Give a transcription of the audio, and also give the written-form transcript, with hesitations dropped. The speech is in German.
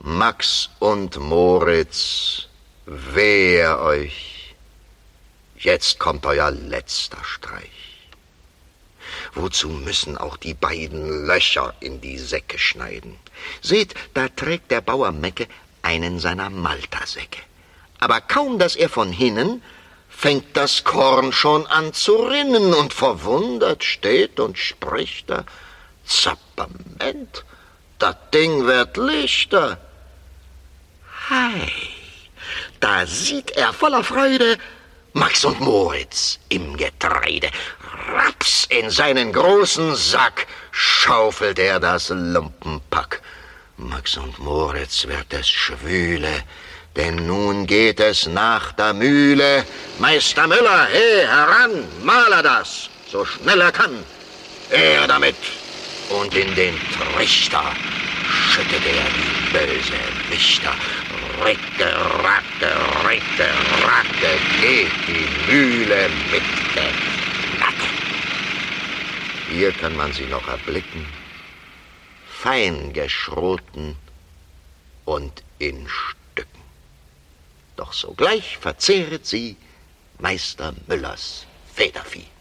Max und Moritz, wehe euch, jetzt kommt euer letzter Streich. Wozu müssen auch die beiden Löcher in die Säcke schneiden? Seht, da trägt der Bauer Mecke einen seiner Maltersäcke. Aber kaum, dass er von hinnen, fängt das Korn schon an zu rinnen, und verwundert steht und spricht er: Zapperment, das Ding wird lichter. Hei, da sieht er voller Freude Max und Moritz im Getreide. Raps, in seinen großen Sack schaufelt er das Lumpenpack. Max und Moritz wird es schwüle, denn nun geht es nach der Mühle. Meister Müller, he, heran, male das, so schnell er kann. Er damit, und in den Trichter schüttet er die böse Lichter. Ricke, racke, geht die Mühle mit Knacke. Hier kann man sie noch erblicken, fein geschroten und in Stücken. Doch sogleich verzehret sie Meister Müllers Federvieh.